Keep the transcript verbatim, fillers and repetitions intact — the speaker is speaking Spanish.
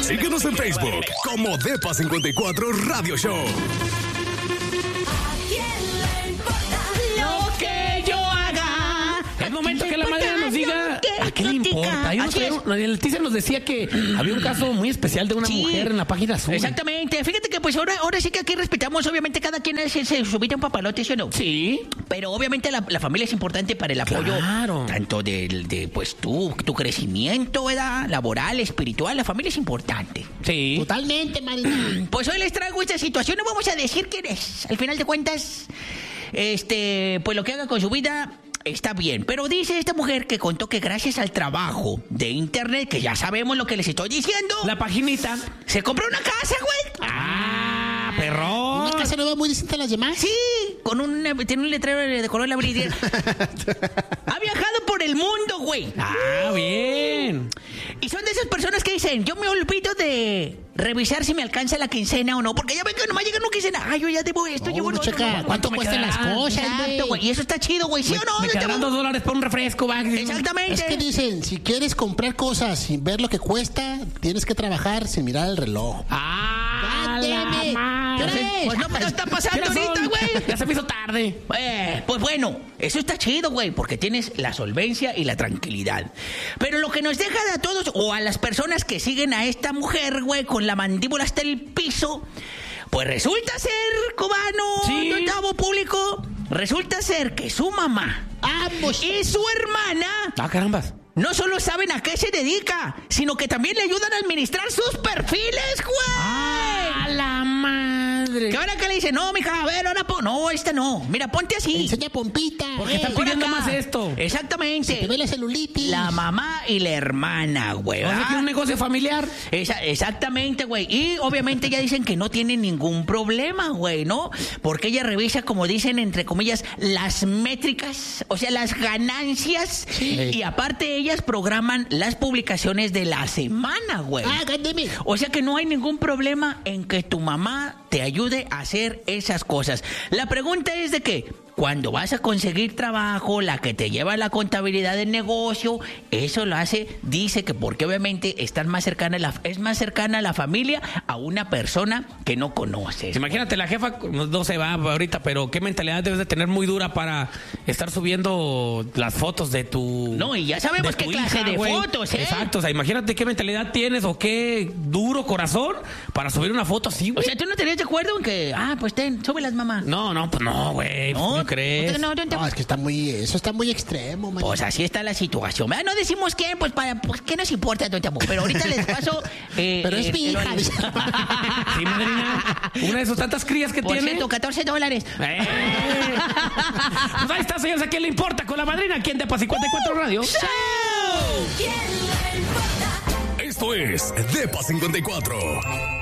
Síguenos en Facebook como Depa cincuenta y cuatro Radio Show. Lo que yo haga. Es momento que la madre nos diga a qué le importa. Yo no creo, Leticia nos decía que había un caso muy especial de una Sí. mujer en la página azul. Exactamente. Fíjate que pues ahora, ahora sí que aquí respetamos, obviamente, cada quien es, se subite un papalote, ¿sí o no? Sí. Pero obviamente la, la familia es importante para el apoyo, Claro. tanto del, de pues tu, tu crecimiento, ¿verdad? Laboral, espiritual, la familia es importante. Sí. Totalmente, Marina. Pues hoy les traigo esta situación, no vamos a decir quién es. Al final de cuentas, este, pues lo que haga con su vida está bien. Pero dice esta mujer que contó que gracias al trabajo de internet, que ya sabemos lo que les estoy diciendo, La paginita. se compró una casa, güey. Ah, perrón. Una casa nueva muy distinta a las demás. Sí, con un, tiene un letrero de color labrilla. Ha viajado por el mundo, güey. Ah, bien. Y son de esas personas que dicen, yo me olvido de revisar si me alcanza la quincena o no, porque ya ven que nomás llega una quincena. Ay, yo ya debo esto, No, llevo uno lo otro. checa no, cuánto me cuestan las quedará? cosas, Exacto, güey. Y eso está chido, güey. ¿Sí o no? Me Yo te quedarán voy- dos dólares por un refresco, va. Exactamente. Es que dicen, si quieres comprar cosas sin ver lo que cuesta, tienes que trabajar sin mirar el reloj. Ah, God la damn it. madre. ¿Qué es? Pues no me lo está pasando ¿Qué razón? ahorita, güey. Ya se me hizo tarde. Eh, pues bueno, eso está chido, güey, porque tienes la solvencia y la tranquilidad. Pero lo que nos deja a todos, o a las personas que siguen a esta mujer, güey, con la mandíbula hasta el piso, pues resulta ser, cubano, Sí. notavo público, resulta ser que su mamá Ambos. y su hermana Ah, carambas. no solo saben a qué se dedica, sino que también le ayudan a administrar sus perfiles, güey. A la madre. Que ahora que le dicen, no, mija, a ver, ahora pon... No, esta no. Mira, ponte así. Enseña pompita. Porque eh, está Por pidiendo acá. más esto. Exactamente. te ve la celulitis. La mamá y la hermana, güey. O sea, ¿verdad? que es un negocio familiar. Esa- exactamente, güey. Y obviamente ya dicen que no tiene ningún problema, güey, ¿no? Porque ella revisa, como dicen, entre comillas, las métricas, o sea, las ganancias. Y aparte ellas programan las publicaciones de la semana, güey. Ah, God damn it. O sea que no hay ningún problema en que tu mamá te ayude a hacer esas cosas. La pregunta es de que cuando vas a conseguir trabajo, la que te lleva la contabilidad del negocio, eso lo hace, dice que porque obviamente están más cercana a la, es más cercana a la familia a una persona que no conoces. Imagínate, la jefa no, no se va ahorita, pero qué mentalidad debes de tener muy dura para estar subiendo las fotos de tu... No, y ya sabemos de tu qué clase de güey. fotos, ¿eh? Exacto, o sea, imagínate qué mentalidad tienes o qué duro corazón para subir una foto así, O güey. sea, ¿tú no tenías de acuerdo en que, ah, pues ten, súbelas, mamá? No, no, pues no, güey. No, ¿Cómo crees? No, no, no, No, es que está muy, eso está muy extremo, man. Pues así está la situación. ¿Verdad? No decimos quién, pues para, pues qué nos importa, don Tamo. Pero ahorita les paso. eh, Pero es eh, mi el- hija, dice. Sí, madrina. Una de sus tantas crías que Por tiene. cierto, catorce dólares. ¡Eh! Pues ahí está, señores. ¿A quién le importa? Con la madrina, aquí en Depa cincuenta y cuatro Radio. Esto es Depa cincuenta y cuatro.